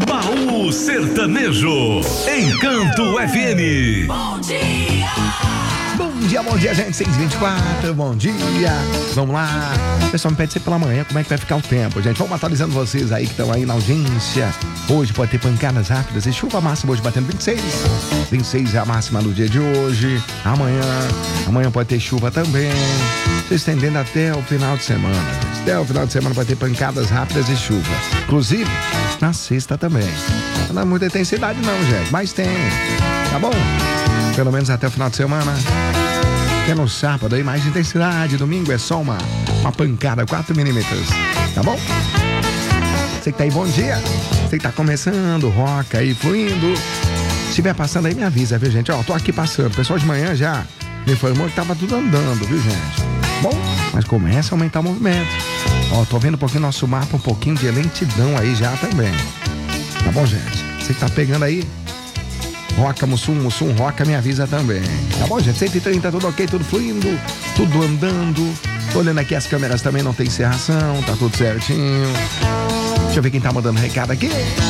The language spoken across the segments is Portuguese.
Baú Sertanejo, Encanto FM. Bom dia! Bom dia, gente. 6h24, bom dia. Vamos lá. O pessoal me pede sempre pela manhã como é que vai ficar o tempo, gente. Vamos atualizando vocês aí que estão aí na audiência. Hoje pode ter pancadas rápidas e chuva máxima hoje batendo 26. 26 é a máxima no dia de hoje. Amanhã pode ter chuva também. Se estendendo até o final de semana, gente. Até o final de semana vai ter pancadas rápidas e chuva. Inclusive, na sexta também. Não é muita intensidade não, gente, mas tem. Tá bom? Pelo menos até o final de semana. Até no sábado aí mais intensidade. Domingo é só uma pancada, 4 milímetros. Tá bom? Você que tá aí, bom dia. Você que tá começando, roca aí, fluindo. Se estiver passando aí, me avisa, viu, gente? Ó, tô aqui passando. O pessoal de manhã já me informou que tava tudo andando, viu, gente? Bom, mas começa a aumentar o movimento. Ó, tô vendo um pouquinho nosso mapa, um pouquinho de lentidão aí já também. Tá bom, gente? Você que tá pegando aí, roca, Mussum, roca, me avisa também. Tá bom, gente? 130, tudo ok, tudo fluindo, tudo andando. Tô olhando aqui as câmeras também, não tem serração, tá tudo certinho. Deixa eu ver quem tá mandando recado aqui.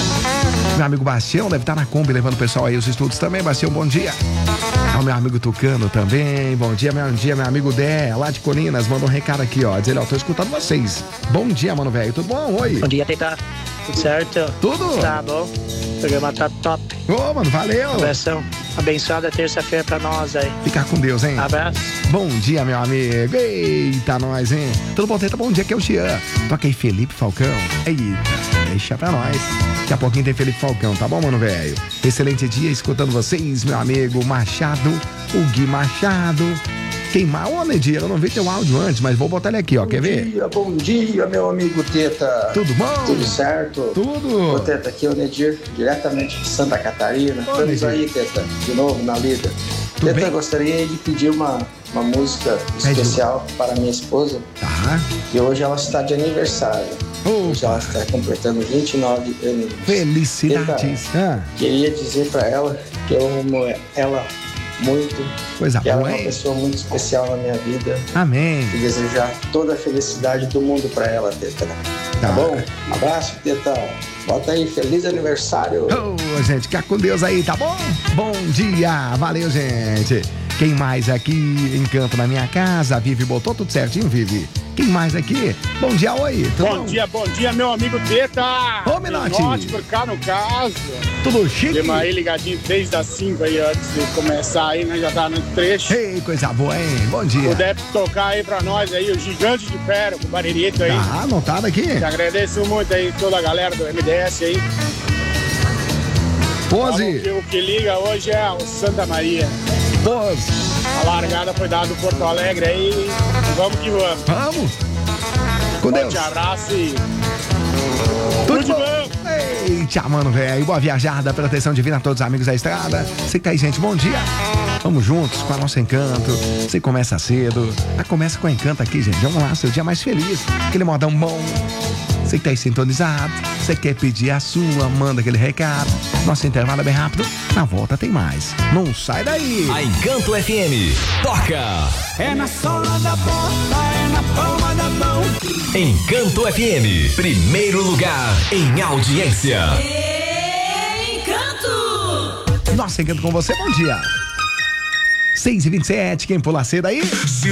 Meu amigo Bastião deve estar na Kombi levando o pessoal aí aos estudos também. Bastião, bom dia. O meu amigo Tucano também. Bom dia, meu amigo Dé, lá de Colinas, mandou um recado aqui, ó. Dizendo, ó, tô escutando vocês. Bom dia, mano, velho. Tudo bom? Oi. Bom dia, Teta. Tudo certo? Tudo? Tá bom. O programa tá top. Ô, mano, valeu. Abração. Abençoada terça-feira pra nós aí. Ficar com Deus, hein? Abraço. Bom dia, meu amigo. Eita, nós, hein? Tudo bom, Teta? Bom dia, aqui é o Xian. Toca aí, Felipe Falcão. Eita, deixa pra nós. Daqui a pouquinho tem Felipe Falcão, tá bom, mano, velho? Excelente dia escutando vocês, meu amigo Machado, o Gui Machado. Queimar, ô, Nedir, eu não vi teu áudio antes, mas vou botar ele aqui, ó, quer ver? Bom dia, meu amigo Teta. Tudo bom? Tudo certo? Tudo. Ô, Teta, aqui é o Nedir, diretamente de Santa Catarina. Ô, Estamos Nedir. aí, Teta, de novo na lida. Tudo Teta, bem? gostaria de pedir uma música especial para minha esposa, Tá. que hoje ela está de aniversário. Hoje ela Opa, está completando 29 anos. felicidades. Ah, Queria dizer para ela que eu amo ela muito, coisa que ela é boa, uma hein? pessoa muito especial na minha vida. Amém. E desejar toda a felicidade do mundo pra ela, Teta. Tá bom? Abraço, Teta. Bota aí, feliz aniversário. Ô, gente, fica com Deus aí, tá bom? Bom dia, valeu, gente. Quem mais aqui? Encanto na minha casa. A Vivi botou tudo certinho, Vivi. Quem mais aqui? Bom dia, oi. Tudo Bom dia, meu amigo Teta. Ô, Minotti. Minotti por cá no caso. Tudo chique? Temos aí ligadinho desde as 5 aí antes de começar aí, né? Já tá no trecho. Ei, coisa boa, hein? Bom dia. Puder tocar aí pra nós aí, o Gigante de Ferro, com o Barerito aí. Tá anotado aqui. Te agradeço muito aí, toda a galera do MDS aí. Pose. O que liga hoje é o Santa Maria. Pose. A largada foi dada do Porto Alegre aí. E vamos que vamos. Vamos. Com Deus. Forte abraço e Tudo tudo bom? bom. Eita, mano, velho. Boa viajada, proteção divina a todos os amigos da estrada. Você que tá aí, gente, bom dia. Vamos juntos com a nossa Encanto. Você começa cedo. Começa com a Encanto aqui, gente. Vamos lá, seu dia mais feliz. Aquele modão bom. Você que tá aí sintonizado. Você quer pedir a sua, manda aquele recado. Nosso intervalo é bem rápido. Na volta tem mais. Não sai daí. A Encanto FM toca. É na sola da bota, é na palma da mão. Encanto FM, primeiro lugar em audiência. Encanto! Nossa Encanto com você, bom dia. 6h27, quem pula cedo aí?